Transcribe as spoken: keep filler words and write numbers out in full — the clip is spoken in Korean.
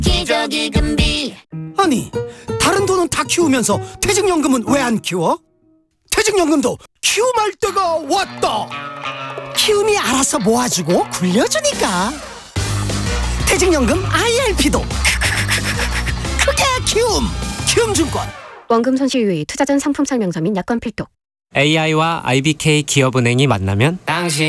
기저귀 금비. 아니, 다른 돈은 다 키우면서 퇴직연금은 왜 안 키워? 퇴직연금도 키움할 때가 왔다. 키움이 알아서 모아주고 굴려주니까. 퇴직연금 아이알피도 그게 키움. 키움증권. 원금 손실 유의, 투자 전 상품 설명서 및 약관 필독. 에이아이와 아이비케이 기업은행이 만나면 당신